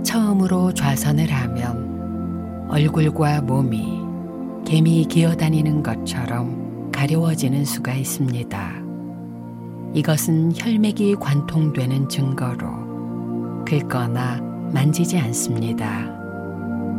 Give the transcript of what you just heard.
처음으로 좌선을 하면 얼굴과 몸이 개미 기어다니는 것처럼 가려워지는 수가 있습니다. 이것은 혈맥이 관통되는 증거로 긁거나 만지지 않습니다.